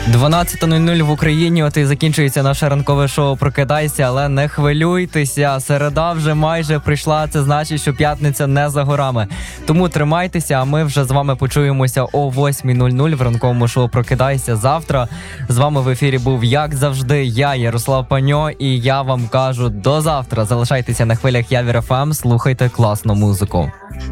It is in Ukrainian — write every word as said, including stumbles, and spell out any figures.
дванадцята нуль нуль в Україні, от і закінчується наше ранкове шоу «Прокидайся», але не хвилюйтеся, середа вже майже прийшла, це значить, що п'ятниця не за горами. Тому тримайтеся, а ми вже з вами почуємося о восьмій нуль нуль в ранковому шоу «Прокидайся» завтра. З вами в ефірі був, як завжди, я, Ярослав Паньо, і я вам кажу до завтра. Залишайтеся на хвилях Явір еф ем, слухайте класну музику.